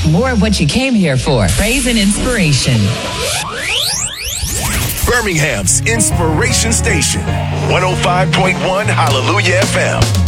More of what you came here for. Praise and inspiration. Birmingham's Inspiration Station, 105.1 Hallelujah FM.